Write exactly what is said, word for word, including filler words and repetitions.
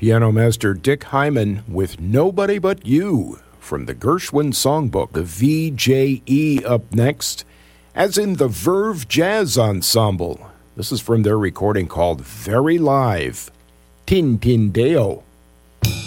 Piano master Dick Hyman with Nobody But You from the Gershwin Songbook. The V J E up next, as in the Verve Jazz Ensemble. This is from their recording called Very Live, Tin Tin Deo.